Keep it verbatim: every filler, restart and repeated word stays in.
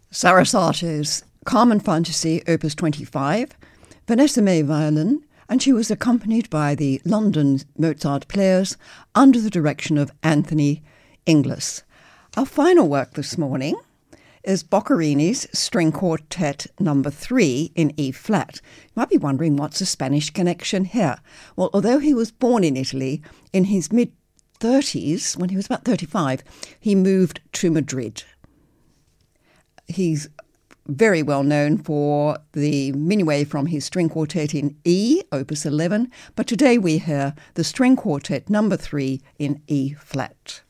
Sarasate's Carmen Fantasy, Opus twenty-five, Vanessa May violin, and she was accompanied by the London Mozart Players under the direction of Anthony Inglis. Our final work this morning is Boccherini's String Quartet number three in E flat. You might be wondering what's the Spanish connection here. Well, although he was born in Italy, in his mid-thirties, when he was about thirty-five, he moved to Madrid. He's very well known for the minuet from his string quartet in E, Opus eleven, but today we hear the String Quartet number three in E flat.